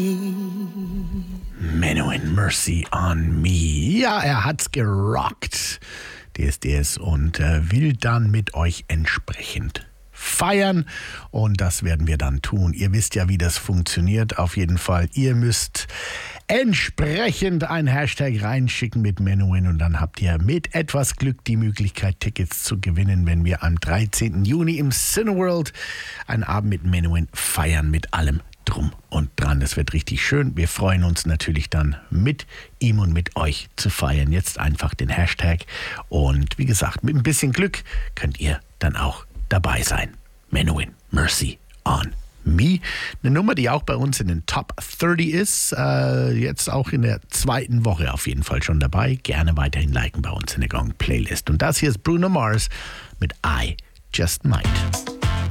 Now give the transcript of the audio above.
Menuhin, Mercy on Me. Ja, er hat's gerockt, DSDS, und will dann mit euch entsprechend feiern. Und das werden wir dann tun. Ihr wisst ja, wie das funktioniert. Auf jeden Fall, ihr müsst entsprechend ein Hashtag reinschicken mit Menuhin und dann habt ihr mit etwas Glück die Möglichkeit, Tickets zu gewinnen, wenn wir am 13. Juni im Cineworld einen Abend mit Menuhin feiern, mit allem drum und dran. Das wird richtig schön. Wir freuen uns natürlich dann mit ihm und mit euch zu feiern. Jetzt einfach den Hashtag und wie gesagt, mit ein bisschen Glück könnt ihr dann auch dabei sein. Menuhin, Mercy on Me. Eine Nummer, die auch bei uns in den Top 30 ist. Jetzt auch in der zweiten Woche auf jeden Fall schon dabei. Gerne weiterhin liken bei uns in der Gong Playlist. Und das hier ist Bruno Mars mit I Just Might.